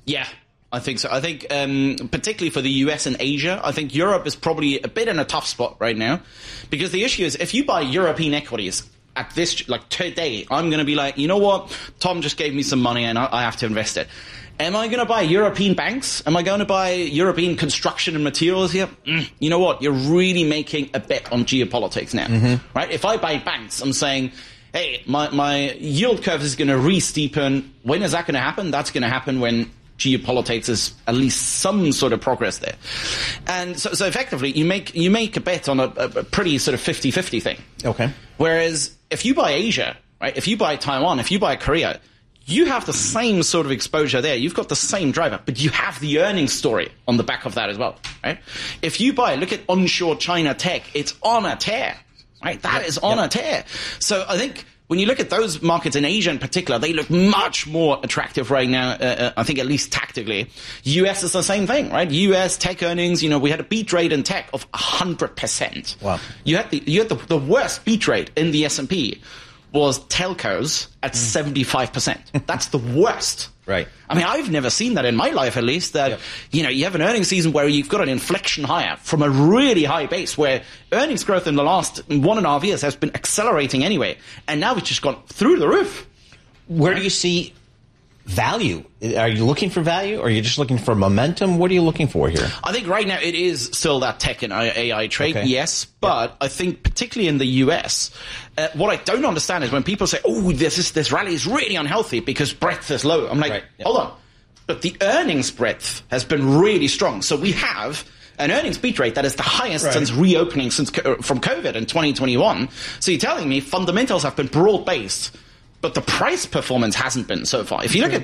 Yeah, I think so. I think particularly for the US and Asia, I think Europe is probably a bit in a tough spot right now, because the issue is if you buy European equities at this, like today, I'm going to be like, you know what, Tom just gave me some money and I have to invest it. Am I going to buy European banks? Am I going to buy European construction and materials here? You know what? You're really making a bet on geopolitics now, right? If I buy banks, I'm saying, hey, my yield curve is going to re-steepen. When is that going to happen? That's going to happen when geopolitics is at least some sort of progress there. And so effectively, you make a bet on a pretty sort of 50-50 thing. Okay. Whereas if you buy Asia, right? If you buy Taiwan, if you buy Korea, you have the same sort of exposure there. You've got the same driver, but you have the earnings story on the back of that as well, right? If you look at onshore China tech, it's on a tear, right? That is on a tear. So I think when you look at those markets in Asia in particular, they look much more attractive right now, I think at least tactically. US is the same thing, right? US tech earnings, we had a beat rate in tech of 100%. Wow. You had the worst beat rate in the S&P was telcos at 75%. That's the worst. Right. I mean, I've never seen that in my life, at least, that, you have an earnings season where you've got an inflection higher from a really high base where earnings growth in the last 1.5 years has been accelerating anyway. And now it's just gone through the roof. Where do you see value? Are you looking for value, or are you just looking for momentum? What are you looking for here? I think right now it is still that tech and AI trade, yes, but I think particularly in the US, what I don't understand is when people say, oh, this rally is really unhealthy because breadth is low. I'm like, hold on. But the earnings breadth has been really strong. So we have an earnings beat rate that is the highest since reopening from COVID in 2021. So you're telling me fundamentals have been broad-based, but the price performance hasn't been so far. If you look at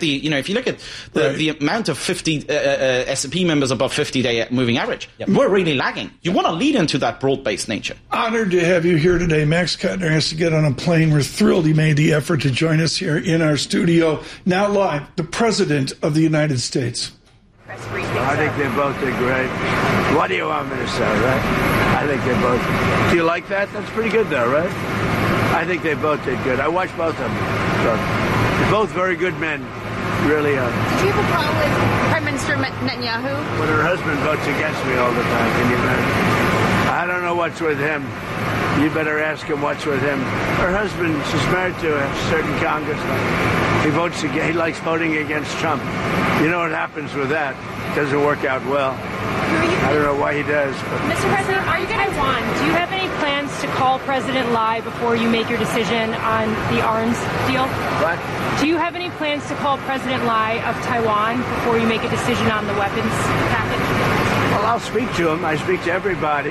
the amount of 50 S&P members above 50-day moving average, we're really lagging. You want to lead into that broad-based nature. Honored to have you here today. Max Kuttner has to get on a plane. We're thrilled he made the effort to join us here in our studio. Now live, the President of the United States. I think they both did great. What do you want me to say, right? I think they both. Do you like that? That's pretty good, though, right? I think they both did good. I watched both of them. So, they're both very good men, really are. Did you have a problem with Prime Minister Netanyahu? When her husband votes against me all the time, can you imagine? I don't know what's with him. You better ask him what's with him. Her husband, she's married to a certain congressman. He likes voting against Trump. You know what happens with that? It doesn't work out well. I don't know why he does. But. Mr. President, are you going to Taiwan? Do you have any plans to call President Lai before you make your decision on the arms deal? What? Do you have any plans to call President Lai of Taiwan before you make a decision on the weapons package? Well, I'll speak to him. I speak to everybody.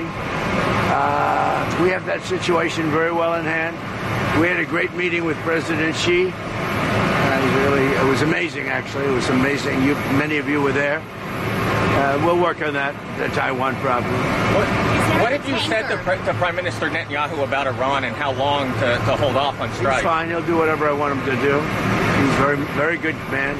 We have that situation very well in hand. We had a great meeting with President Xi. It was amazing, actually. It was amazing. Many of you were there. We'll work on that, the Taiwan problem. What have you said to Prime Minister Netanyahu about Iran and how long to hold off on strike? He's fine. He'll do whatever I want him to do. He's a very, very good man.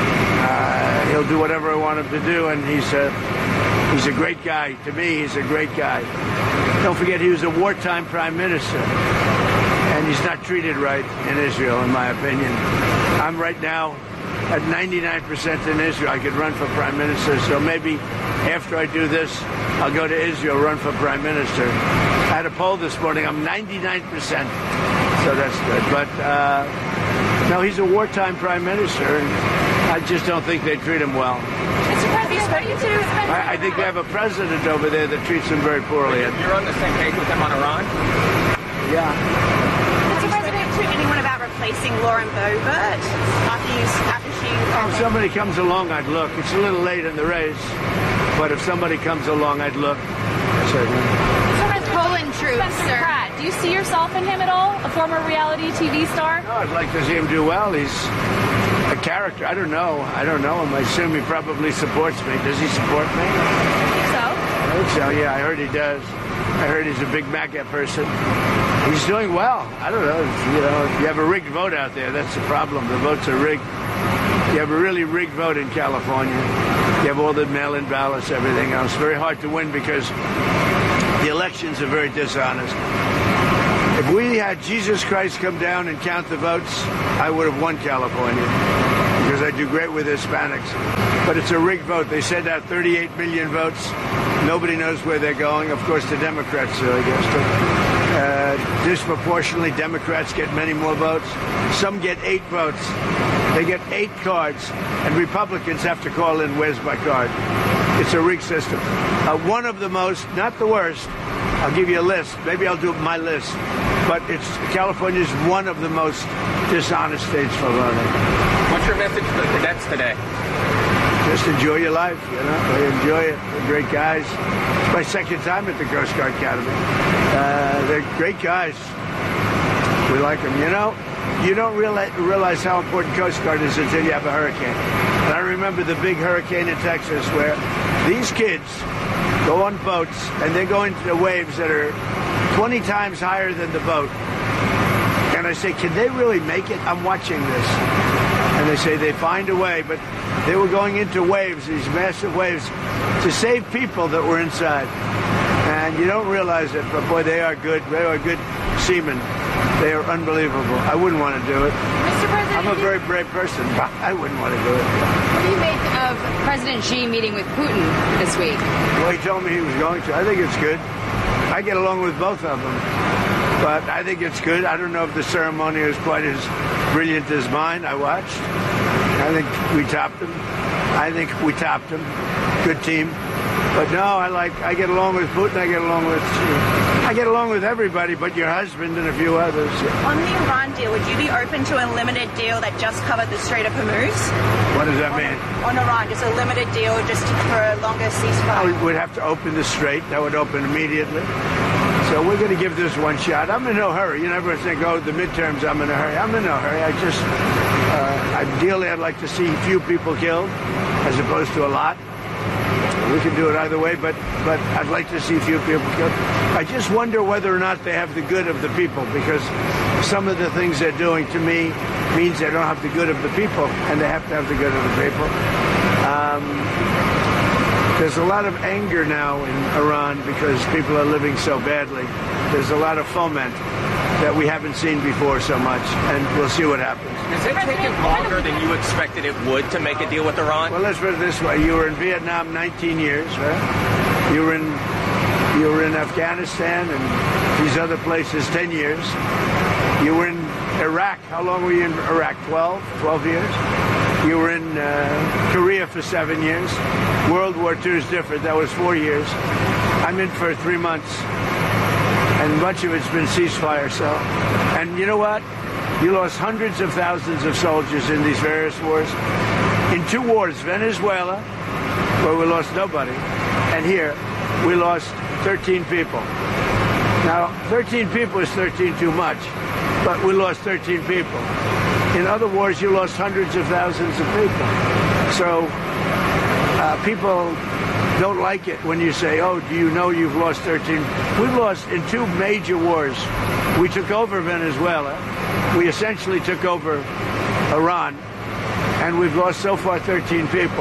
He'll do whatever I want him to do, and he's a great guy. To me, he's a great guy. Don't forget, he was a wartime prime minister, and he's not treated right in Israel, in my opinion. I'm right now at 99% in Israel. I could run for prime minister, so maybe after I do this, I'll go to Israel, run for prime minister. I had a poll this morning. I'm 99%, so that's good. But no, he's a wartime prime minister, and I just don't think they treat him well. Mr. President, I think they have a president over there that treats him very poorly. You're on the same page with him on Iran? Yeah. Mr. President, to anyone about replacing Lauren Boebert after she... If somebody comes along, I'd look. It's a little late in the race, but if somebody comes along, I'd look. Poland troops, Spencer Pratt, do you see yourself in him at all? A former reality TV star? No, I'd like to see him do well. He's a character. I don't know him. I assume he probably supports me. Does he support me? I think so. I think so, yeah. I heard he does. I heard he's a big MAGA person. He's doing well. I don't know. You have a rigged vote out there. That's the problem. The votes are rigged. You have a really rigged vote in California. You have all the mail-in ballots, everything else. Very hard to win because the elections are very dishonest. If we had Jesus Christ come down and count the votes, I would have won California. because I do great with Hispanics. But it's a rigged vote. They send out 38 million votes. Nobody knows where they're going. Of course, the Democrats do, I guess. Disproportionately, Democrats get many more votes. Some get 8 votes. They get 8 cards, and Republicans have to call in, where's my card? It's a rigged system. One of the most, not the worst, I'll give you a list. Maybe I'll do my list. But California is one of the most dishonest states for voting. What's your message to the cadets today? Just enjoy your life, you know. Enjoy it. They're great guys. It's my second time at the Coast Guard Academy. They're great guys. We like them. You know, you don't realize how important Coast Guard is until you have a hurricane. And I remember the big hurricane in Texas where these kids go on boats and they go into the waves that are 20 times higher than the boat. And I say, can they really make it? I'm watching this. And they say they find a way, but they were going into waves, these massive waves, to save people that were inside. And you don't realize it, but boy, they are good. They are good seamen. They are unbelievable. I wouldn't want to do it. Mr. President, I'm a very brave person, but I wouldn't want to do it. What do you make of President Xi meeting with Putin this week? Well, he told me he was going to. I think it's good. I get along with both of them. But I think it's good. I don't know if the ceremony is quite as brilliant as mine. I watched. I think we topped them. Good team. But no, I get along with Putin. I get along with everybody, but your husband and a few others. On the Iran deal, would you be open to a limited deal that just covered the Strait of Hormuz? What does that mean? On Iran, just a limited deal just for a longer ceasefire? We'd have to open the strait. That would open immediately. So we're going to give this one shot. I'm in no hurry. You never think, oh, the midterms, I'm in a hurry. I'm in no hurry. Ideally, I'd like to see few people killed as opposed to a lot. We can do it either way, but I'd like to see few people killed. I just wonder whether or not they have the good of the people, because some of the things they're doing to me means they don't have the good of the people, and they have to have the good of the people. There's a lot of anger now in Iran because people are living so badly. There's a lot of foment that we haven't seen before so much, and we'll see what happens. Is it taking longer than you expected it would to make a deal with Iran? Well, let's put it this way. You were in Vietnam 19 years, right? You were in Afghanistan and these other places 10 years. You were in Iraq. How long were you in Iraq? 12 years? You were in Korea for 7 years. World War II is different. That was 4 years. I'm in for 3 months. And much of it's been ceasefire. So, and you know what? You lost hundreds of thousands of soldiers in these various wars. In 2 wars, Venezuela, where we lost nobody, and here, we lost 13 people. Now, 13 people is 13 too much, but we lost 13 people. In other wars, you lost hundreds of thousands of people. So, people don't like it when you say, oh, do you know you've lost 13? We've lost in 2 major wars. We took over Venezuela. We essentially took over Iran. And we've lost so far 13 people.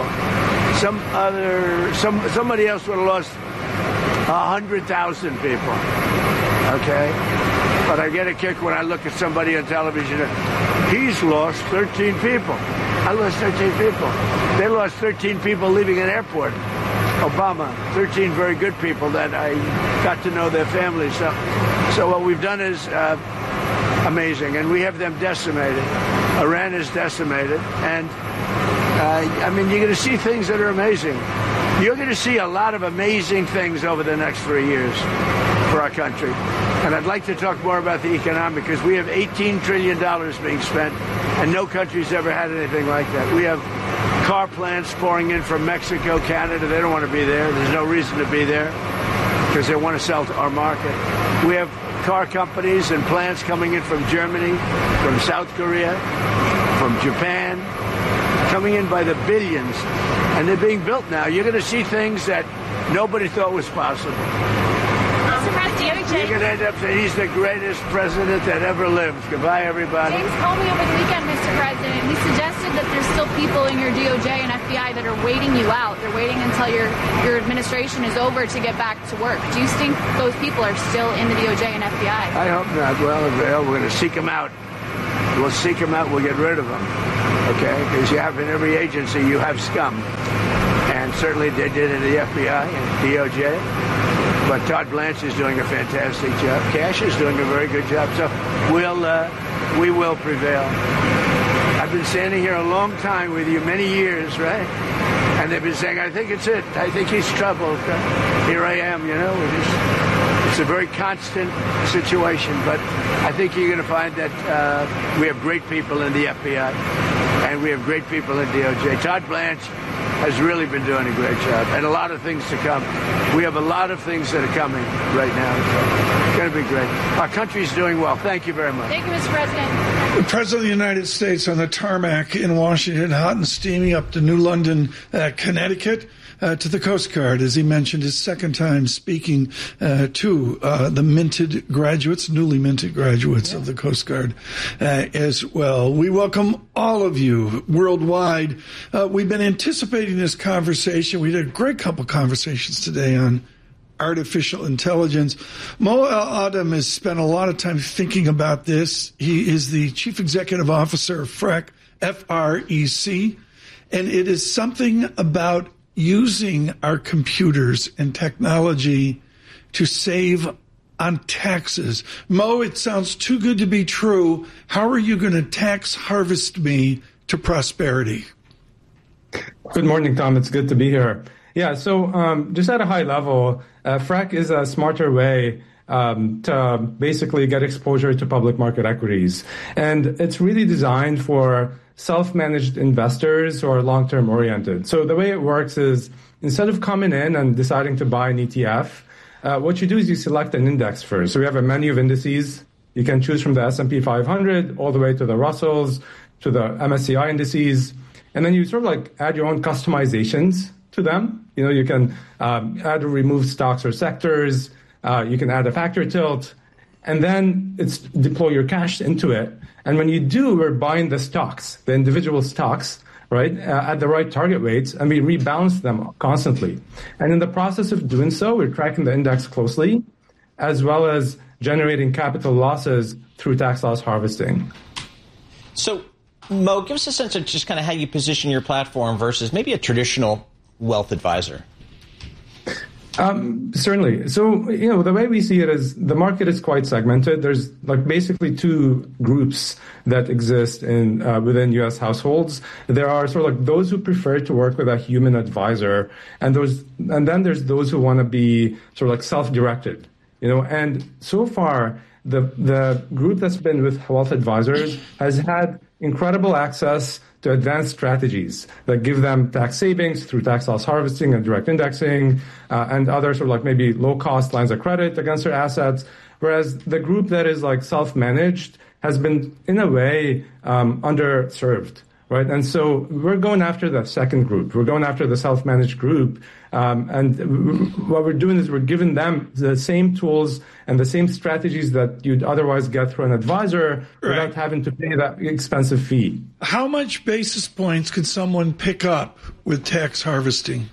Somebody else would have lost 100,000 people. Okay? But I get a kick when I look at somebody on television. He's lost 13 people. I lost 13 people. They lost 13 people leaving an airport. Obama, 13 very good people that I got to know their families. So what we've done is amazing, and we have them decimated. Iran is decimated, and I mean, you're going to see things that are amazing. You're going to see a lot of amazing things over the next 3 years for our country. And I'd like to talk more about the economic, because we have $18 trillion being spent, and no country's ever had anything like that. We have car plants pouring in from Mexico, Canada. They don't want to be there. There's no reason to be there because they want to sell to our market. We have car companies and plants coming in from Germany, from South Korea, from Japan, coming in by the billions. And they're being built now. You're going to see things that nobody thought was possible. You're going to end up saying he's the greatest president that ever lived. Goodbye, everybody. James called me over the weekend, Mr. President. He suggested that there's still people in your DOJ and FBI that are waiting you out. They're waiting until your administration is over to get back to work. Do you think those people are still in the DOJ and FBI? I hope not. Well, we're going to seek them out. We'll seek them out. We'll get rid of them. okay? Because you have in every agency, you have scum. And certainly they did it at the FBI and DOJ. But Todd Blanche is doing a fantastic job. Cash is doing a very good job. So we will prevail. I've been standing here a long time with you, many years, right? And they've been saying, I think it's it. I think he's troubled. Here I am, you know. It's a very constant situation. But I think you're going to find that we have great people in the FBI. And we have great people in DOJ. Todd Blanche has really been doing a great job. And a lot of things to come. We have a lot of things that are coming right now. So it's going to be great. Our country's doing well. Thank you very much. Thank you, Mr. President. The President of the United States on the tarmac in Washington, hot and steamy up to New London, Connecticut, to the Coast Guard, as he mentioned, his second time speaking to the minted graduates, newly minted graduates of the Coast Guard as well. We welcome all of you worldwide. We've been anticipating this conversation. We had a great couple conversations today on artificial intelligence. Mo El-Adam has spent a lot of time thinking about this. He is the Chief Executive Officer of FREC, F-R-E-C, and it is something about using our computers and technology to save on taxes. Mo, it sounds too good to be true. How are you going to tax harvest me to prosperity? Good morning, Tom. It's good to be here. Yeah, so just at a high level, FREC is a smarter way to basically get exposure to public market equities. And it's really designed for self-managed investors who are long-term oriented. So the way it works is instead of coming in and deciding to buy an ETF, what you do is you select an index first. So we have a menu of indices. You can choose from the S&P 500 all the way to the Russells, to the MSCI indices. And then you sort of like add your own customizations to them. You know, you can add or remove stocks or sectors. You can add a factor tilt. And then it's deploy your cash into it. And when you do, we're buying the stocks, the individual stocks, right, at the right target weights, and we rebalance them constantly. And in the process of doing so, we're tracking the index closely, as well as generating capital losses through tax loss harvesting. So, Mo, give us a sense of just kind of how you position your platform versus maybe a traditional wealth advisor. Certainly. So, you know, the way we see it is the market is quite segmented. There's like basically two groups that exist in within U.S. households. There are sort of like those who prefer to work with a human advisor, and then there's those who want to be sort of like self-directed, you know. And so far, the group that's been with wealth advisors has had incredible access to advanced strategies that give them tax savings through tax loss harvesting and direct indexing and other sort of like maybe low-cost lines of credit against their assets, whereas the group that is like self-managed has been, in a way, underserved, right? And so we're going after the second group. We're going after the self-managed group. And what we're doing is we're giving them the same tools and the same strategies that you'd otherwise get through an advisor without having to pay that expensive fee. How much basis points could someone pick up with tax harvesting?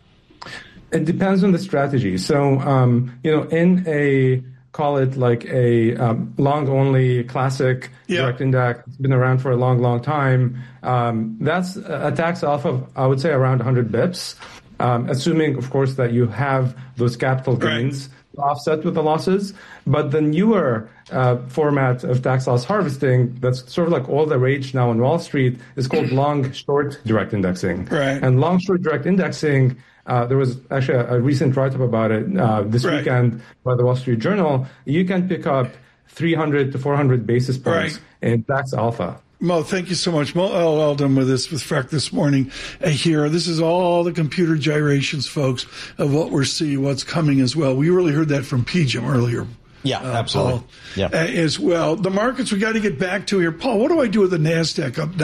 It depends on the strategy. So, you know, in a, call it like a long-only classic direct index, it's been around for a long, long time. That's a tax off of, I would say, around 100 bips. Assuming, of course, that you have those capital gains offset with the losses. But the newer format of tax loss harvesting that's sort of like all the rage now on Wall Street is called long-short direct indexing. Right. And long-short direct indexing, there was actually a recent write-up about it this weekend by the Wall Street Journal. You can pick up 300 to 400 basis points in tax alpha. Mo, thank you so much. Mo El-Adam with us with FREC this morning here. This is all the computer gyrations, folks, of what we're seeing, what's coming as well. We really heard that from PGIM earlier. Yeah, absolutely. Paul, as well. The markets we got to get back to here. Paul, what do I do with the NASDAQ up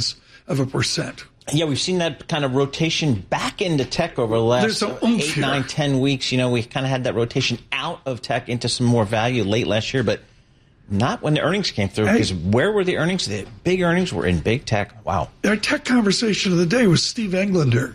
0.9%? Yeah, we've seen that kind of rotation back into tech over the last 8, 9, 10 weeks. You know, we kind of had that rotation out of tech into some more value late last year, but not when the earnings came through, because where were the earnings? The big earnings were in big tech. Wow. Our tech conversation of the day was Steve Englander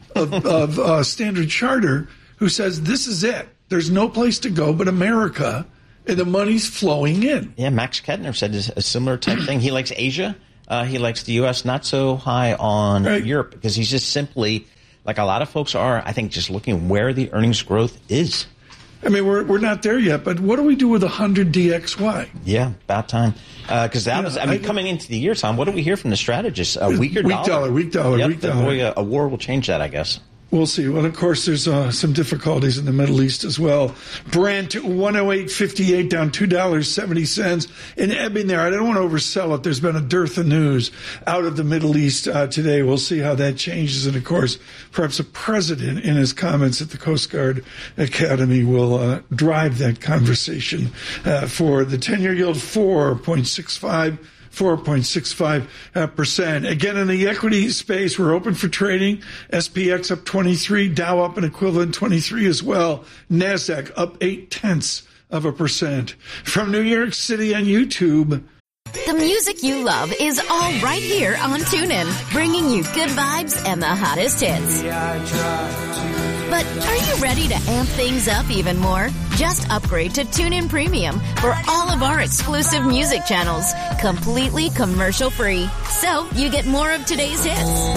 of Standard Chartered, who says this is it. There's no place to go but America, and the money's flowing in. Yeah, Max Kettner said a similar type thing. He likes Asia. he likes the U.S., not so high on Europe, because he's just simply, like a lot of folks are, I think, just looking where the earnings growth is. I mean, we're not there yet, but what do we do with 100 DXY? Yeah, about time. Because that was, coming into the year, Tom, what do we hear from the strategists? A weaker dollar. Weak dollar. Boy, a war will change that, I guess. We'll see. Well, of course, there's some difficulties in the Middle East as well. Brent, 108.58, down $2.70. And ebbing there. I don't want to oversell it. There's been a dearth of news out of the Middle East today. We'll see how that changes. And, of course, perhaps the president in his comments at the Coast Guard Academy will drive that conversation for the 10-year yield, 4.65%. Again, in the equity space, we're open for trading. SPX up 23, Dow up an equivalent 23 as well. NASDAQ up 0.8%. From New York City on YouTube. The music you love is all right here on TuneIn, bringing you good vibes and the hottest hits. But are you ready to amp things up even more? Just upgrade to TuneIn Premium for all of our exclusive music channels, completely commercial-free. So you get more of today's hits,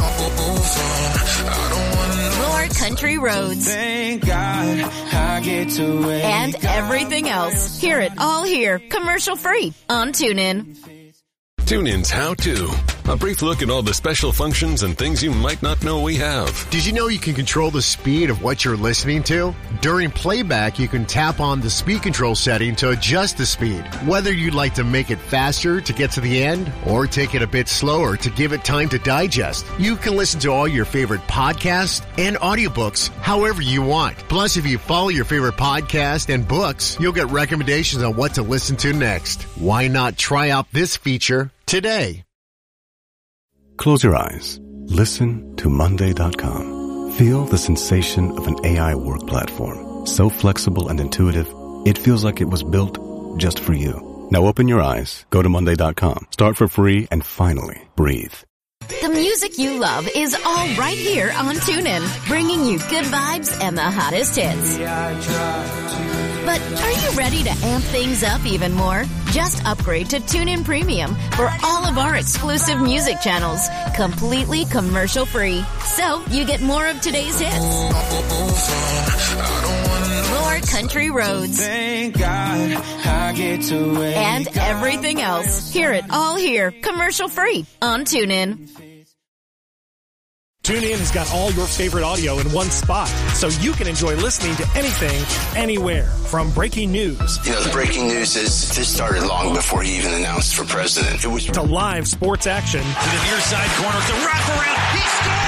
more country roads, thank God I get to and everything else. Hear it all here, commercial-free on TuneIn. TuneIn's How To. A brief look at all the special functions and things you might not know we have. Did you know you can control the speed of what you're listening to? During playback, you can tap on the speed control setting to adjust the speed. Whether you'd like to make it faster to get to the end or take it a bit slower to give it time to digest, you can listen to all your favorite podcasts and audiobooks however you want. Plus, if you follow your favorite podcast and books, you'll get recommendations on what to listen to next. Why not try out this feature today? Close your eyes. Listen to Monday.com. Feel the sensation of an AI work platform. So flexible and intuitive, it feels like it was built just for you. Now open your eyes, go to Monday.com, start for free, and finally breathe. The music you love is all right here on TuneIn, bringing you good vibes and the hottest hits. But are you ready to amp things up even more? Just upgrade to TuneIn Premium for all of our exclusive music channels, completely commercial-free. So you get more of today's hits, more country roads, thank God I get to and everything else. Hear it all here, commercial-free on TuneIn. TuneIn has got all your favorite audio in one spot, so you can enjoy listening to anything, anywhere. From breaking news. You know, the breaking news is this started long before he even announced for president. It was to live sports action. To the near side corner, to wraparound. He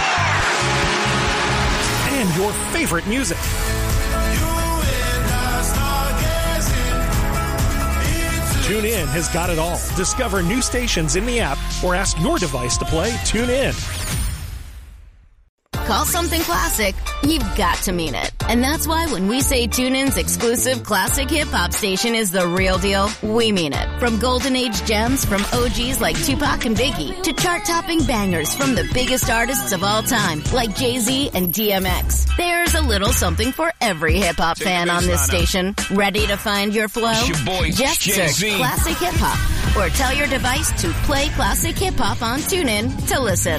scored! And your favorite music. TuneIn has got it all. Discover new stations in the app or ask your device to play TuneIn. Call something classic, you've got to mean it. And that's why when we say TuneIn's exclusive classic hip-hop station is the real deal, we mean it. From golden age gems from OGs like Tupac and Biggie to chart-topping bangers from the biggest artists of all time like Jay-Z and DMX. There's a little something for every hip-hop fan on this station. Ready to find your flow? Just search Classic Hip-Hop or tell your device to play Classic Hip-Hop on TuneIn to listen.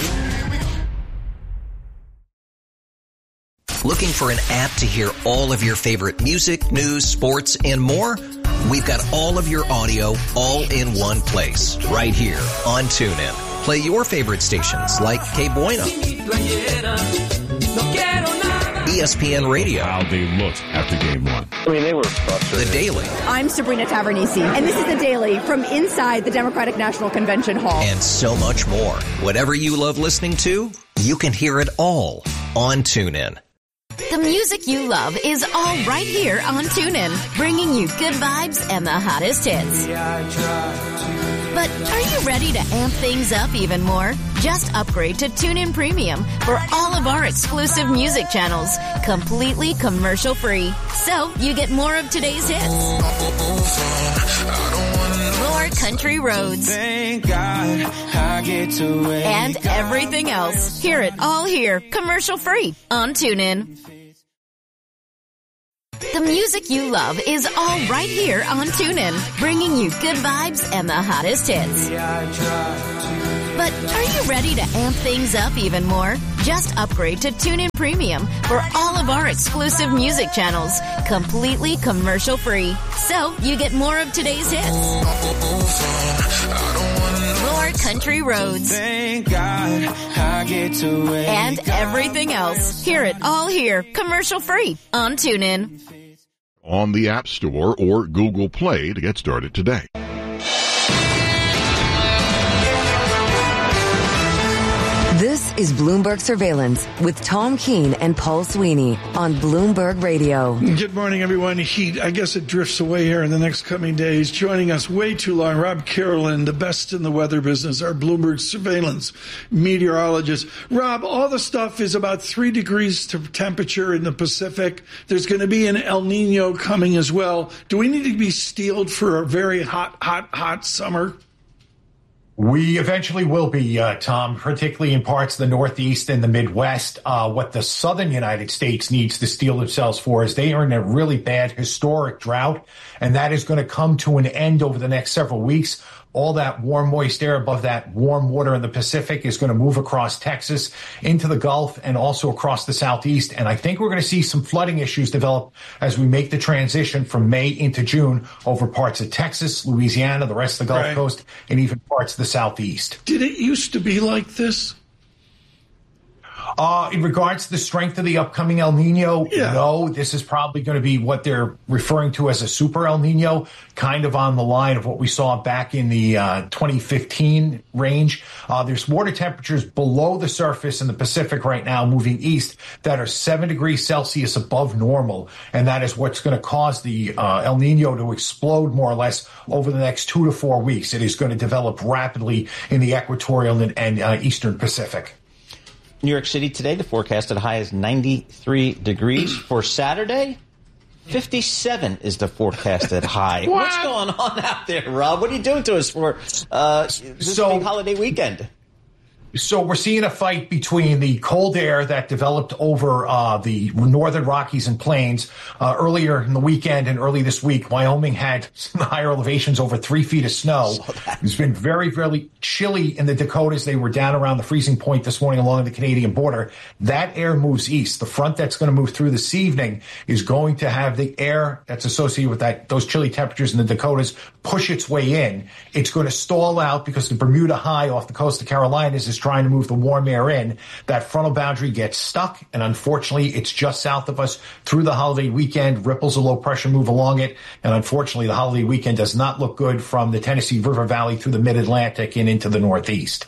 Looking for an app to hear all of your favorite music, news, sports, and more? We've got all of your audio all in one place, right here on TuneIn. Play your favorite stations like Que Bueno, ESPN Radio. How they looked after game one. I mean, they were frustrated. The Daily. I'm Sabrina Tavernisi, and this is The Daily from inside the Democratic National Convention Hall. And so much more. Whatever you love listening to, you can hear it all on TuneIn. The music you love is all right here on TuneIn, bringing you good vibes and the hottest hits. But are you ready to amp things up even more? Just upgrade to TuneIn Premium for all of our exclusive music channels, completely commercial-free. So you get more of today's hits, more country roads, thank God I get to and everything else. Hear it all here, commercial-free on TuneIn. The music you love is all right here on TuneIn, bringing you good vibes and the hottest hits. But are you ready to amp things up even more? Just upgrade to TuneIn Premium for all of our exclusive music channels, completely commercial-free. So you get more of today's hits, more country roads, Thank God I get to wake and everything else. Hear it all here, commercial-free on TuneIn. On the App Store or Google Play to get started today. This is Bloomberg Surveillance with Tom Keene and Paul Sweeney on Bloomberg Radio. Good morning, everyone. Heat, I guess it drifts away here in the next coming days. Joining us way too long, Rob Carolyn, the best in the weather business, our Bloomberg Surveillance meteorologist. Rob, all the stuff is about 3 degrees to temperature in the Pacific. There's going to be an El Nino coming as well. Do we need to be steeled for a very hot summer? We eventually will be, Tom, particularly in parts of the Northeast and the Midwest. What the southern United States needs to steel themselves for is they are in a really bad historic drought, and that is going to come to an end over the next several weeks. All that warm, moist air above that warm water in the Pacific is going to move across Texas into the Gulf and also across the Southeast. And I think we're going to see some flooding issues develop as we make the transition from May into June over parts of Texas, Louisiana, the rest of the Gulf Coast, and even parts of the Southeast. Did it used to be like this? In regards to the strength of the upcoming El Nino, no, this is probably going to be what they're referring to as a super El Nino, kind of on the line of what we saw back in the 2015 range. There's water temperatures below the surface in the Pacific right now moving east that are 7 degrees Celsius above normal, and that is what's going to cause the El Nino to explode more or less over the next 2 to 4 weeks. It is going to develop rapidly in the equatorial and eastern Pacific. New York City today, the forecasted high is 93 degrees. For Saturday, 57 is the forecasted high. What's going on out there, Rob? What are you doing to us for this big holiday weekend? So we're seeing a fight between the cold air that developed over the northern Rockies and Plains earlier in the weekend and early this week. Wyoming had some higher elevations, over 3 feet of snow. It's been very, very chilly in the Dakotas. They were down around the freezing point this morning along the Canadian border. That air moves east. The front that's going to move through this evening is going to have the air that's associated with those chilly temperatures in the Dakotas push its way in. It's going to stall out because the Bermuda High off the coast of Carolinas is trying to move the warm air in. That frontal boundary gets stuck, and unfortunately, it's just south of us through the holiday weekend. Ripples of low pressure move along it, and unfortunately, the holiday weekend does not look good from the Tennessee River Valley through the mid-Atlantic and into the Northeast.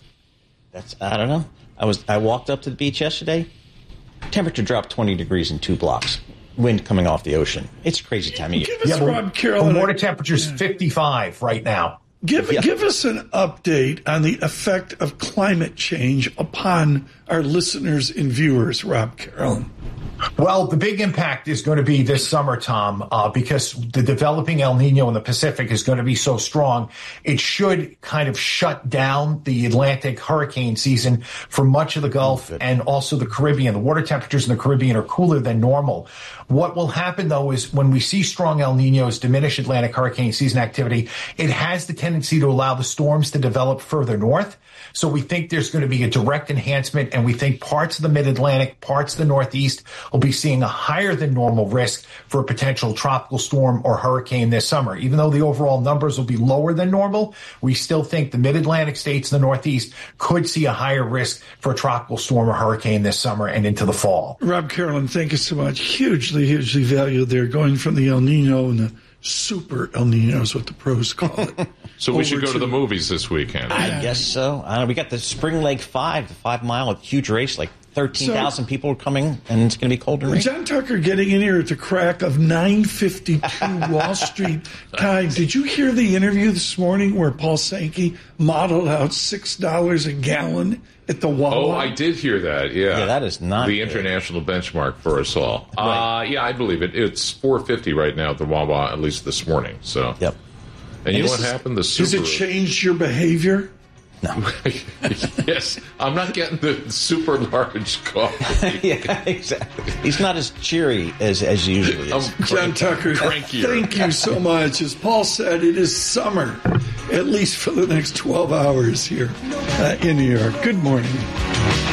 I don't know. I walked up to the beach yesterday. Temperature dropped 20 degrees in 2 blocks. Wind coming off the ocean. It's a crazy time of year. Give us, Rob Carolyn, the water temperature's 55 right now. Give us an update on the effect of climate change upon our listeners and viewers, Rob Carolyn. Well, the big impact is going to be this summer, Tom, because the developing El Nino in the Pacific is going to be so strong. It should kind of shut down the Atlantic hurricane season for much of the Gulf and also the Caribbean. The water temperatures in the Caribbean are cooler than normal. What will happen, though, is when we see strong El Ninos diminish Atlantic hurricane season activity, it has the tendency to allow the storms to develop further north. So we think there's going to be a direct enhancement, and we think parts of the mid-Atlantic, parts of the Northeast will be seeing a higher than normal risk for a potential tropical storm or hurricane this summer. Even though the overall numbers will be lower than normal, we still think the mid-Atlantic states and the Northeast could see a higher risk for a tropical storm or hurricane this summer and into the fall. Rob Carolyn, thank you so much. Hugely valued there, going from the El Nino and the super El Nino is what the pros call it. So we should go to the movies this weekend. I guess so. We got the Spring Lake 5, the 5-mile huge race, like 13,000 people are coming, and it's going to be cold and rainy. John Tucker getting in here at the crack of 9:52 Wall Street time. Did you hear the interview this morning where Paul Sankey modeled out $6 a gallon at the Wawa? Oh, I did hear that, yeah. Yeah, that is not the good. International benchmark for us all. Right. Yeah, I believe it. It's $4.50 right now at the Wawa, at least this morning. So. Yep. And you know what happened? Has it changed your behavior? No. Yes, I'm not getting the super large coffee. Yeah, exactly. He's not as cheery as usually is. John Tucker, crankier. Thank you so much. As Paul said, it is summer. at least for the next 12 hours here in New York. Good morning.